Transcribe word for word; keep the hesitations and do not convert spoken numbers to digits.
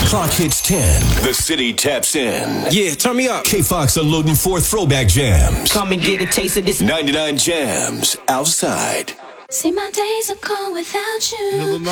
clock hits ten. The city taps in. Yeah, turn me up. K-Fox unloading four throwback jams. Come and get a taste of this. ninety-nine Jams outside. See, my days are gone without you.